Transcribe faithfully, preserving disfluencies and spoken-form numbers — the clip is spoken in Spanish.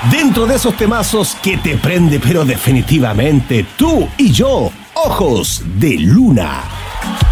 Dentro de esos temazos que te prende, pero definitivamente tú y yo, Ojos de Luna.